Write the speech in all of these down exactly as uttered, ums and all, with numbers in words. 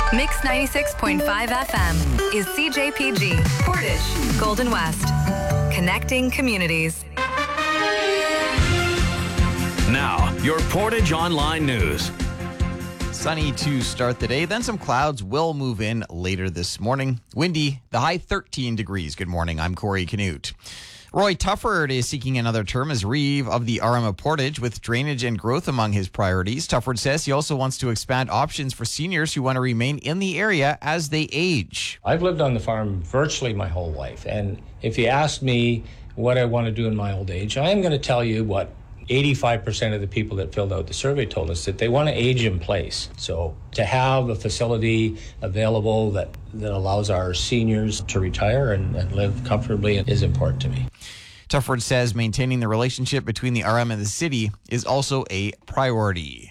Mix ninety-six point five F M is C J P G, Portage, Golden West. Connecting communities. Now, your Portage Online News. Sunny to start the day, then some clouds will move in later this morning. Windy, the high thirteen degrees. Good morning, I'm Corey Canute. Roy Tufford is seeking another term as Reeve of the R M of Portage with drainage and growth among his priorities. Tufford says he also wants to expand options for seniors who want to remain in the area as they age. I've lived on the farm virtually my whole life, and if you ask me what I want to do in my old age, I am going to tell you what eighty-five percent of the people that filled out the survey told us, that they want to age in place. So to have a facility available that, that allows our seniors to retire and, and live comfortably is important to me. Tufford says maintaining the relationship between the R M and the city is also a priority.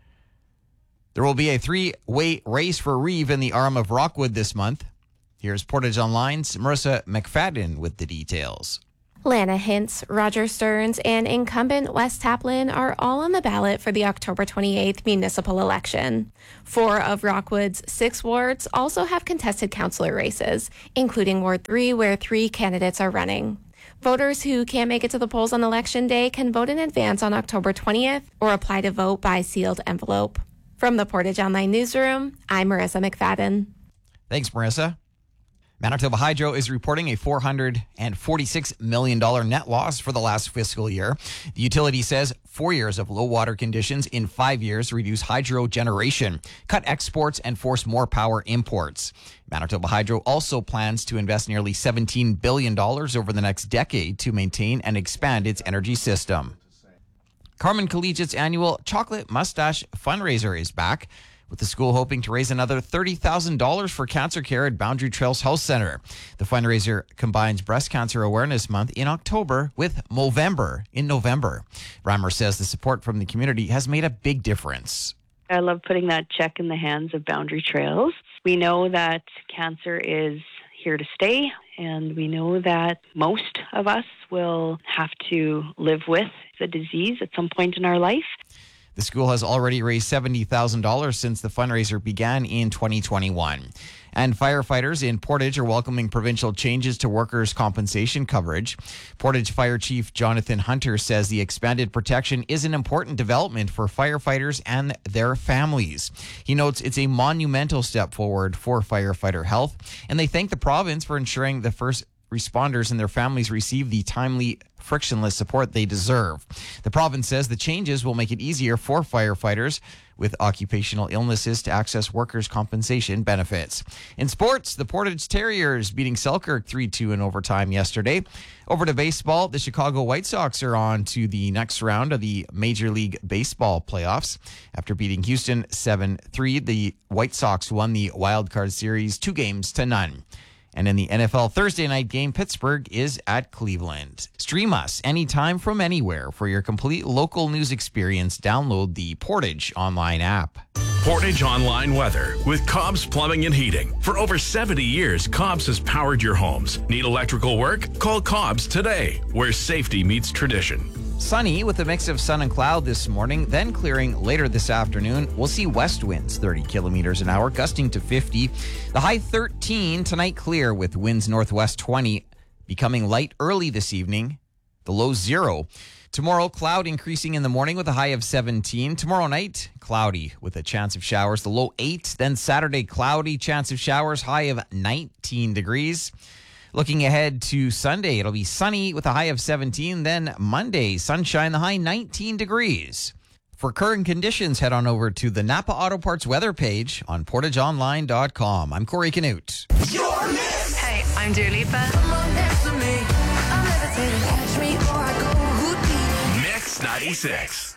There will be a three-way race for Reeve in the R M of Rockwood this month. Here's Portage Online's Marissa McFadden with the details. Lana Hintz, Roger Stearns, and incumbent Wes Taplin are all on the ballot for the October twenty-eighth municipal election. Four of Rockwood's six wards also have contested councillor races, including Ward three, where three candidates are running. Voters who can't make it to the polls on election day can vote in advance on October twentieth or apply to vote by sealed envelope. From the Portage Online Newsroom, I'm Marissa McFadden. Thanks, Marissa. Manitoba Hydro is reporting a four hundred forty-six million dollars net loss for the last fiscal year. The utility says four years of low water conditions in five years reduce hydro generation, cut exports, and force more power imports. Manitoba Hydro also plans to invest nearly seventeen billion dollars over the next decade to maintain and expand its energy system. Carman Collegiate's annual Chocolate Mustache fundraiser is back, with the school hoping to raise another thirty thousand dollars for cancer care at Boundary Trails Health Center. The fundraiser combines Breast Cancer Awareness Month in October with Movember in November. Reimer says the support from the community has made a big difference. I love putting that check in the hands of Boundary Trails. We know that cancer is here to stay, and we know that most of us will have to live with the disease at some point in our life. The school has already raised seventy thousand dollars since the fundraiser began in twenty twenty-one. And firefighters in Portage are welcoming provincial changes to workers' compensation coverage. Portage Fire Chief Jonathan Hunter says the expanded protection is an important development for firefighters and their families. He notes it's a monumental step forward for firefighter health, and they thank the province for ensuring the first responders and their families receive the timely, frictionless support they deserve. The province says the changes will make it easier for firefighters with occupational illnesses to access workers' compensation benefits. In sports, the Portage Terriers beating Selkirk three two in overtime yesterday. Over to baseball, the Chicago White Sox are on to the next round of the Major League Baseball playoffs. After beating Houston seven three, the White Sox won the wild card series two games to none. And in the N F L Thursday night game, Pittsburgh is at Cleveland. Stream us anytime from anywhere. For your complete local news experience, download the Portage Online app. Portage Online weather with Cobb's Plumbing and Heating. For over seventy years, Cobb's has powered your homes. Need electrical work? Call Cobb's today, where safety meets tradition. Sunny with a mix of sun and cloud this morning, then clearing later this afternoon. We'll see west winds thirty kilometers an hour, gusting to fifty. The high thirteen, tonight clear with winds northwest twenty, becoming light early this evening. The low zero. Tomorrow, cloud increasing in the morning with a high of seventeen. Tomorrow night, cloudy with a chance of showers, the low eight. Then Saturday, cloudy, chance of showers, high of nineteen degrees. Looking ahead to Sunday, it'll be sunny with a high of seventeen. Then Monday, sunshine, the high nineteen degrees. For current conditions, head on over to the Napa Auto Parts weather page on portage online dot com. I'm Corey Canute. Hey, I'm Dua Lipa. Mix ninety-six.